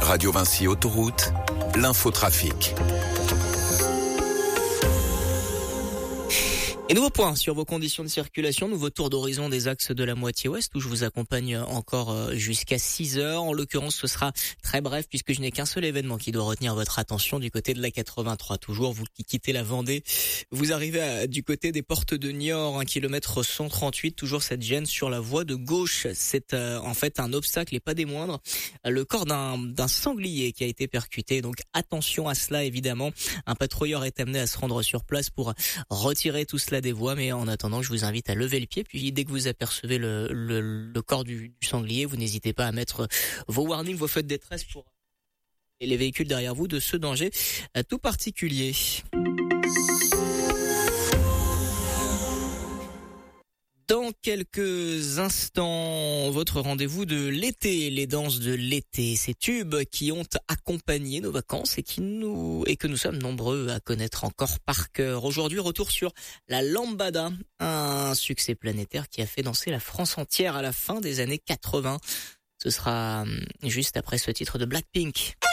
Radio Vinci Autoroute, l'infotrafic. Et nouveau point sur vos conditions de circulation, nouveau tour d'horizon des axes de la moitié ouest où je vous accompagne encore jusqu'à 6 heures. En l'occurrence, ce sera très bref puisque je n'ai qu'un seul événement qui doit retenir votre attention du côté de la 83. Toujours, vous qui quittez la Vendée, vous arrivez du côté des portes de Niort, 1 km 138, toujours cette gêne sur la voie de gauche. C'est en fait un obstacle et pas des moindres. Le corps d'un sanglier qui a été percuté, donc attention à cela évidemment. Un patrouilleur est amené à se rendre sur place pour retirer tout cela des voies, mais en attendant, je vous invite à lever le pied. Puis dès que vous apercevez le corps du sanglier, vous n'hésitez pas à mettre vos warnings, vos feux de détresse pour les véhicules derrière vous de ce danger tout particulier. Dans quelques instants, votre rendez-vous de l'été, les danses de l'été, ces tubes qui ont accompagné nos vacances et que nous sommes nombreux à connaître encore par cœur. Aujourd'hui, retour sur la lambada, un succès planétaire qui a fait danser la France entière à la fin des années 80. Ce sera juste après ce titre de Blackpink.